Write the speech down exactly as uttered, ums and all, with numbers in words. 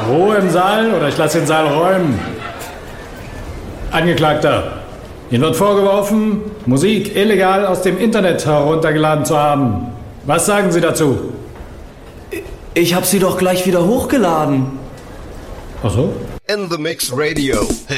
Ruhe im Saal oder ich lasse den Saal räumen. Angeklagter, Ihnen wird vorgeworfen, Musik illegal aus dem Internet heruntergeladen zu haben. Was sagen Sie dazu? Ich habe sie doch gleich wieder hochgeladen. Ach so? In the Mix Radio.